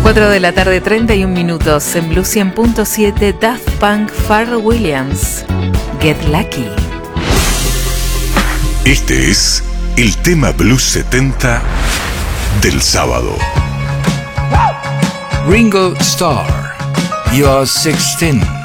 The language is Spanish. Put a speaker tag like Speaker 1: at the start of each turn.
Speaker 1: 4 de la tarde, 31 minutos. En Blue 100.7, Daft Punk, Pharrell Williams, Get Lucky.
Speaker 2: Este es el tema Blues 70 del sábado.
Speaker 3: Ringo Starr, You're 16.